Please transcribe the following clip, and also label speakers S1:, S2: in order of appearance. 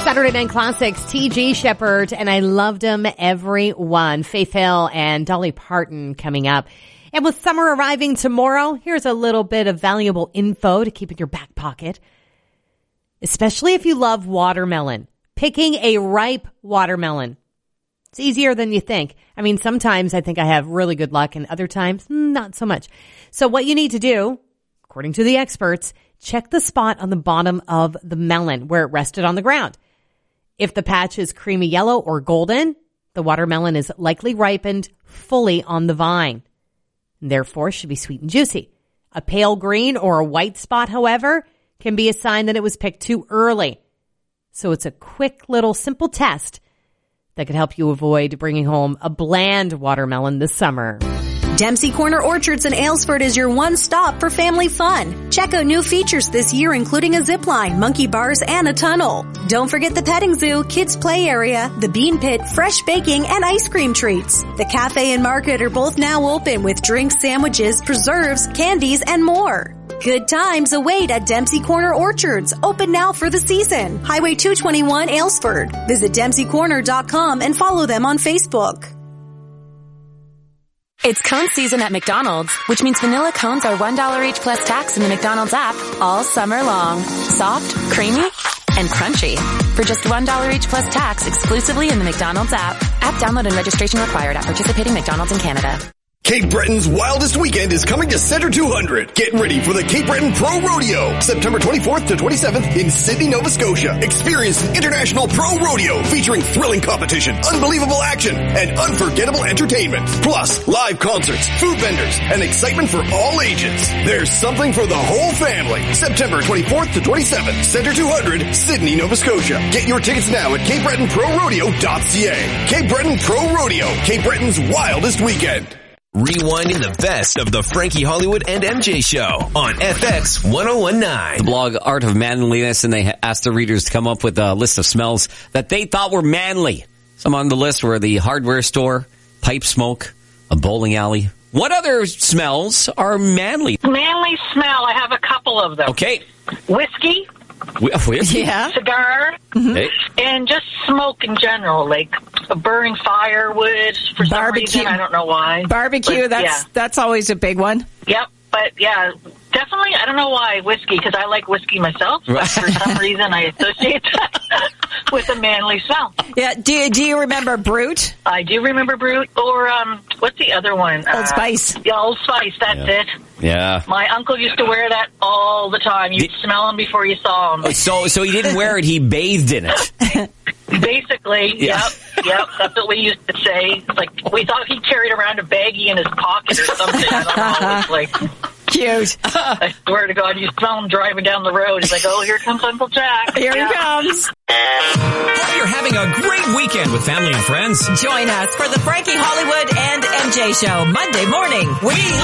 S1: Saturday Night Classics, T.G. Shepherd, and I loved them, everyone. Faith Hill and Dolly Parton coming up. And with summer arriving tomorrow, here's a little bit of valuable info to keep in your back pocket. Especially if you love watermelon. Picking a ripe watermelon. It's easier than you think. I mean, sometimes I think I have really good luck and other times, not so much. So what you need to do, according to the experts, check the spot on the bottom of the melon where it rested on the ground. If the patch is creamy yellow or golden, the watermelon is likely ripened fully on the vine, and therefore should be sweet and juicy. A pale green or a white spot, however, can be a sign that it was picked too early. So it's a quick little simple test that could help you avoid bringing home a bland watermelon this summer.
S2: Dempsey Corner Orchards in Aylesford is your one stop for family fun. Check out new features this year, including a zip line, monkey bars, and a tunnel. Don't forget the petting zoo, kids play area, the bean pit, fresh baking, and ice cream treats. The cafe and market are both now open with drinks, sandwiches, preserves, candies, and more. Good times await at Dempsey Corner Orchards, open now for the season. Highway 221 Aylesford. Visit DempseyCorner.com and follow them on Facebook.
S3: It's cone season at McDonald's, which means vanilla cones are $1 each plus tax in the McDonald's app all summer long. Soft, creamy, and crunchy. For just $1 each plus tax exclusively in the McDonald's app. App download and registration required at participating McDonald's in Canada.
S4: Cape Breton's wildest weekend is coming to Center 200. Get ready for the Cape Breton Pro Rodeo, September 24th to 27th in Sydney, Nova Scotia. Experience the International Pro Rodeo featuring thrilling competition, unbelievable action, and unforgettable entertainment. Plus, live concerts, food vendors, and excitement for all ages. There's something for the whole family. September 24th to 27th, Center 200, Sydney, Nova Scotia. Get your tickets now at CapeBretonProRodeo.ca. Cape Breton Pro Rodeo, Cape Breton's wildest weekend.
S5: Rewinding the best of the Frankie Hollywood and MJ show on FX 1019.
S6: The blog Art of Manliness, and they asked the readers to come up with a list of smells that they thought were manly. Some on the list were the hardware store, pipe smoke, a bowling alley. What other smells are manly?
S7: Manly smell, I have a couple of them.
S6: Okay.
S7: Whiskey.
S6: Whiskey?
S1: Yeah.
S7: Cigar.
S6: Okay.
S7: And just smoke in general, like burning firewood for some reason. I don't know why.
S8: Barbecue, that's always a big one.
S7: Yep. But yeah, definitely, I don't know why whiskey, because I like whiskey myself, but for some reason I associate that with a manly smell.
S8: Yeah, do you remember Brute?
S7: I do remember Brute, or what's the other one?
S8: Old Spice.
S7: Yeah, Old Spice, that's it.
S6: Yeah.
S7: My uncle used to wear that all the time. You'd smell him before you saw him.
S6: So he didn't wear it, he bathed in it.
S7: Basically, yep, that's what we used to say. It's like, we thought he carried around a baggie in his pocket or something. I don't know, it's like...
S8: Cute.
S7: I swear to God, you smell him driving down the road. He's like, oh, here comes Uncle Jack.
S8: Here he comes.
S5: Hope you're having a great weekend with family and friends.
S8: Join us for the Frankie Hollywood and MJ show Monday morning. We